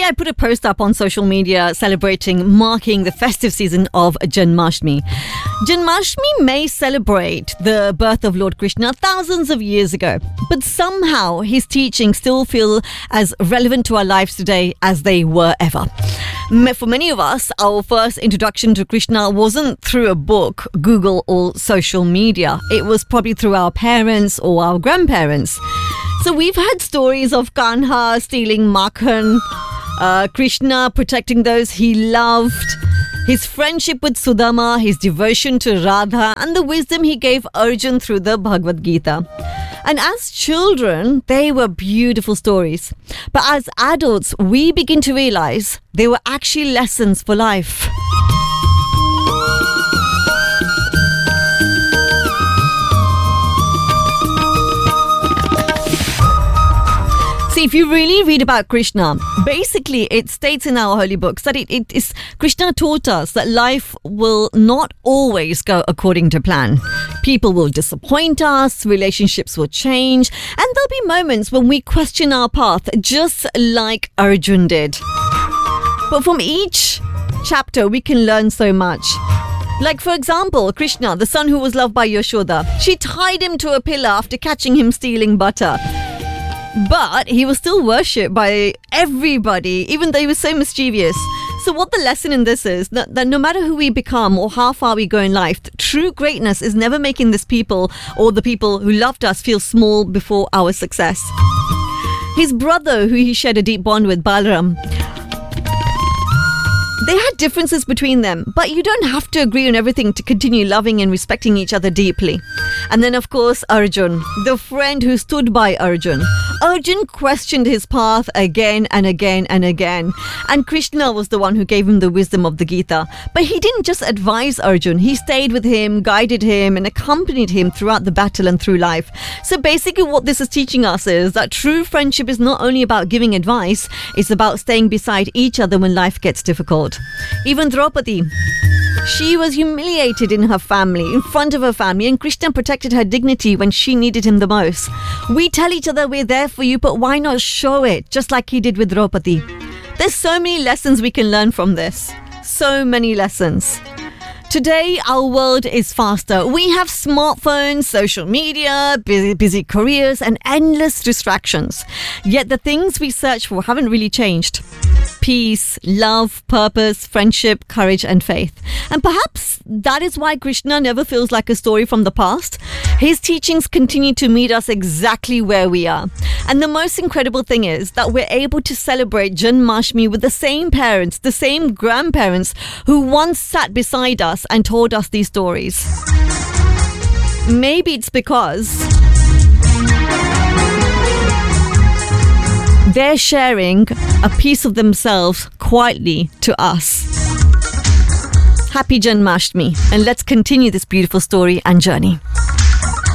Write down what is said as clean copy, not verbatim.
I put a post up on social media marking the festive season of Janmashtami. Janmashtami may celebrate the birth of Lord Krishna thousands of years ago, but somehow his teachings still feel as relevant to our lives today as they were ever. For many of us, our first introduction to Krishna wasn't through a book, Google, or social media. It was probably through our parents or our grandparents. So we've had stories of Kanha stealing Makhan, Krishna protecting those he loved, his friendship with Sudama, his devotion to Radha, and the wisdom he gave Arjun through the Bhagavad Gita. And as children, they were beautiful stories. But as adults, we begin to realize they were actually lessons for life. See, if you really read about Krishna, basically it states in our holy books that it is Krishna taught us that life will not always go according to plan. People will disappoint us, relationships will change, and there'll be moments when we question our path, just like Arjun did. But from each chapter, we can learn so much. Like, for example, Krishna, the son who was loved by Yashoda, she tied him to a pillar after catching him stealing butter. But he was still worshipped by everybody, even though he was so mischievous. So what the lesson in this is, that no matter who we become or how far we go in life, true greatness is never making this people or the people who loved us feel small before our success. His brother, who he shared a deep bond with, Balaram, they had differences between them, but you don't have to agree on everything to continue loving and respecting each other deeply. And then, of course, Arjun, the friend who stood by Arjun. Arjun questioned his path again and again and again. And Krishna was the one who gave him the wisdom of the Gita. But he didn't just advise Arjun. He stayed with him, guided him, and accompanied him throughout the battle and through life. So basically what this is teaching us is that true friendship is not only about giving advice, it's about staying beside each other when life gets difficult. Even Draupadi, she was humiliated in her family, in front of her family, and Krishna protected her dignity when she needed him the most. We tell each other we're there for you, but why not show it, just like he did with Draupadi? There's so many lessons we can learn from this. So many lessons. Today, our world is faster. We have smartphones, social media, busy careers, and endless distractions. Yet the things we search for haven't really changed. Peace, love, purpose, friendship, courage, and faith. And perhaps that is why Krishna never feels like a story from the past. His teachings continue to meet us exactly where we are. And the most incredible thing is that we're able to celebrate Janmashtami with the same parents, the same grandparents who once sat beside us and told us these stories. Maybe it's because they're sharing a piece of themselves quietly to us. Happy Janmashtami, and let's continue this beautiful story and journey.